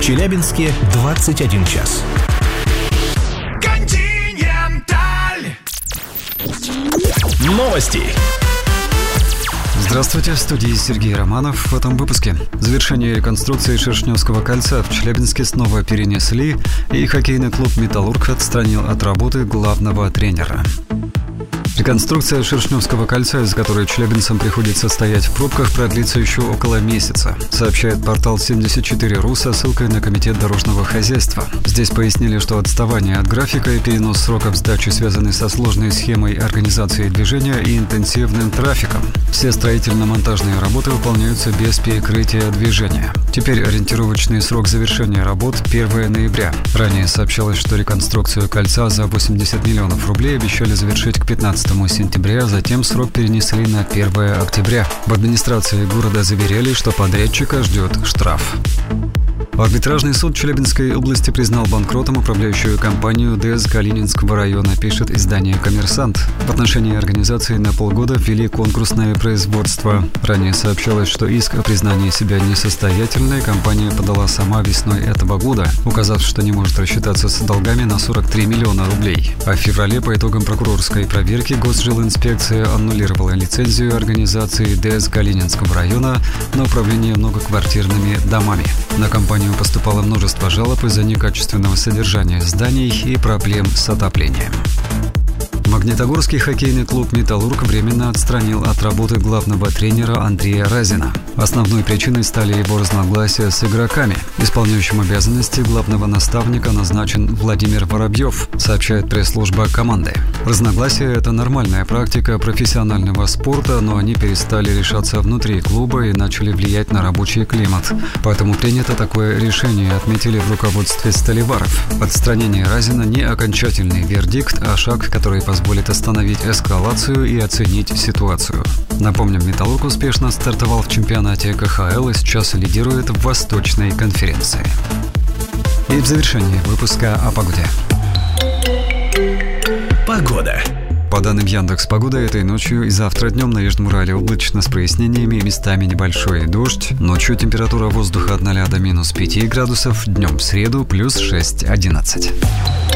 В Челябинске 21 час. Новости. Здравствуйте, в студии Сергей Романов. В этом выпуске. Завершение реконструкции Шершневского кольца в Челябинске снова перенесли, и хоккейный клуб «Металлург» отстранил от работы главного тренера. Реконструкция Шершневского кольца, из-за которой челябинцам приходится стоять в пробках, продлится еще около месяца, сообщает портал 74.ru со ссылкой на Комитет дорожного хозяйства. Здесь пояснили, что отставание от графика и перенос сроков сдачи связаны со сложной схемой организации движения и интенсивным трафиком. Все строительно-монтажные работы выполняются без перекрытия движения. Теперь ориентировочный срок завершения работ – 1 ноября. Ранее сообщалось, что реконструкцию кольца за 80 миллионов рублей обещали завершить к 15 сентября, затем срок перенесли на 1 октября. В администрации города заверяли, что подрядчика ждет штраф. Арбитражный суд Челябинской области признал банкротом управляющую компанию ДЭС Калининского района, пишет издание «Коммерсант». В отношении организации на полгода ввели конкурсное производство. Ранее сообщалось, что иск о признании себя несостоятельной компания подала сама весной этого года, указав, что не может рассчитаться с долгами на 43 миллиона рублей. А в феврале по итогам прокурорской проверки Госжилинспекция аннулировала лицензию организации ДЭС Калининского района на управление многоквартирными домами. На компанию поступало множество жалоб из-за некачественного содержания зданий и проблем с отоплением. Магнитогорский хоккейный клуб «Металлург» временно отстранил от работы главного тренера Андрея Разина. Основной причиной стали его разногласия с игроками. Исполняющим обязанности главного наставника назначен Владимир Воробьев, сообщает пресс-служба команды. Разногласия – это нормальная практика профессионального спорта, но они перестали решаться внутри клуба и начали влиять на рабочий климат. Поэтому принято такое решение, отметили в руководстве Столиваров. Отстранение Разина не окончательный вердикт, а шаг, который позволит остановить эскалацию и оценить ситуацию. Напомним, «Металлург» успешно стартовал в чемпионате КХЛ и сейчас лидирует в Восточной конференции. И в завершении выпуска о погоде. Погода. По данным Яндекс.Погода, этой ночью и завтра днем на Южном Урале облачно с прояснениями, местами небольшой дождь. Ночью температура воздуха от 0 до минус 5 градусов, днем в среду плюс 6-11.